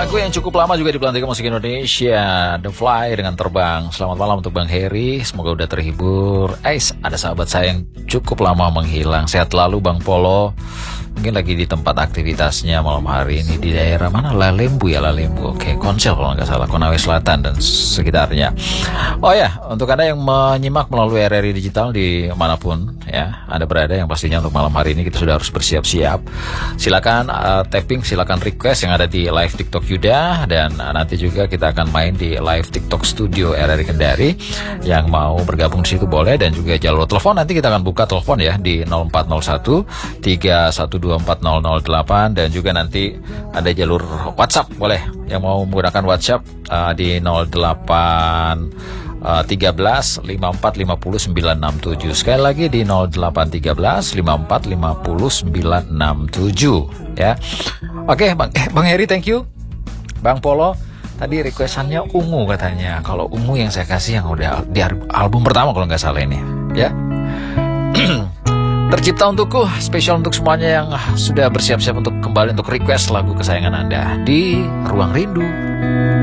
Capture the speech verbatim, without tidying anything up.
Lagu yang cukup lama juga di Pelantikan Musik Indonesia, The Fly dengan Terbang. Selamat malam untuk Bang Heri, semoga udah terhibur. Ais, ada sahabat saya yang cukup lama menghilang. Sehat lalu Bang Polo. Mungkin lagi di tempat aktivitasnya malam hari ini di daerah mana? Lalembu ya, Lalembu. Oke, Konsel kalau nggak salah, Konawe Selatan dan sekitarnya. Oh ya, untuk Anda yang menyimak melalui R R I Digital di manapun ya Anda berada, yang pastinya untuk malam hari ini kita sudah harus bersiap-siap. Silakan uh, tapping, silakan request yang ada di live TikTok Yuda, dan uh, nanti juga kita akan main di live TikTok Studio R R I Kendari. Yang mau bergabung di situ boleh, dan juga jalur telepon nanti kita akan buka telepon ya di nol empat nol satu tiga satu dua empat nol nol delapan, dan juga nanti ada jalur WhatsApp boleh yang mau menggunakan WhatsApp uh, di nol delapan tiga belas lima empat lima nol sembilan enam tujuh. Sekali lagi di nol delapan tiga belas lima empat lima nol sembilan enam tujuh ya. Oke, Bang eh, Bang Heri, thank you. Bang Polo tadi requestannya ungu katanya. Kalau ungu yang saya kasih yang udah di album pertama kalau nggak salah ini ya. Tercipta untukku, spesial untuk semuanya yang sudah bersiap-siap untuk kembali untuk request lagu kesayangan Anda di Ruang Rindu.